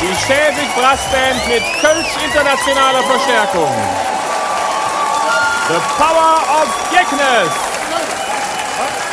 Die Schäfig Brassband mit Kölsch internationaler Verstärkung. The Power of Jecknes.